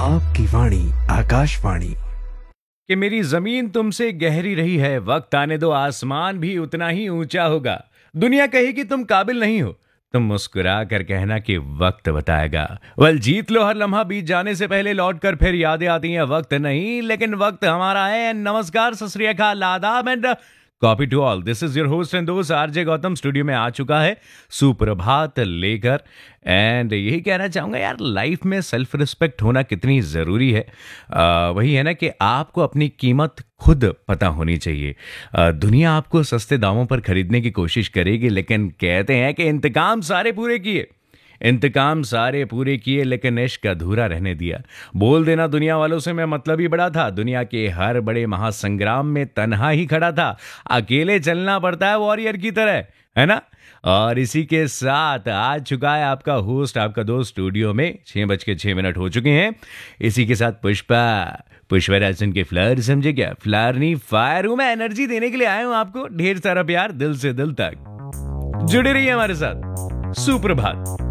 आपकी वाणी आकाशवाणी। कि मेरी जमीन तुमसे गहरी रही है, वक्त आने दो आसमान भी उतना ही ऊंचा होगा। दुनिया कहे कि तुम काबिल नहीं हो, तुम मुस्कुरा कर कहना कि वक्त बताएगा। जीत लो हर लम्हा, बीत जाने से पहले लौट कर फिर यादें आती हैं। वक्त नहीं लेकिन वक्त हमारा है। नमस्कार, सत श्री अकाल, आदाब and copy to all. This is your host and दोस्त आरजे गौतम स्टूडियो में आ चुका है सुप्रभात लेकर। एंड यही कहना चाहूंगा यार, लाइफ में सेल्फ रिस्पेक्ट होना कितनी ज़रूरी है। वही है ना कि आपको अपनी कीमत खुद पता होनी चाहिए। दुनिया आपको सस्ते दामों पर खरीदने की कोशिश करेगी, लेकिन कहते हैं कि इंतकाम सारे पूरे किए लेकिन इश्क अधूरा रहने दिया। बोल देना दुनिया वालों से मैं मतलब ही बड़ा था, दुनिया के हर बड़े महासंग्राम में तन्हा ही खड़ा था। अकेले चलना पड़ता है वॉरियर की तरह, है ना। और इसी के साथ आ चुका है आपका होस्ट, आपका दोस्त स्टूडियो में। 6:06 हो चुके हैं। इसी के साथ पुष्पराजन के फ्लावर, समझे क्या? फ्लावर नहीं, फायर हूं मैं। एनर्जी देने के लिए आया हूं आपको, ढेर सारा प्यार दिल से दिल तक। जुड़े रहिए हमारे साथ। सुप्रभात।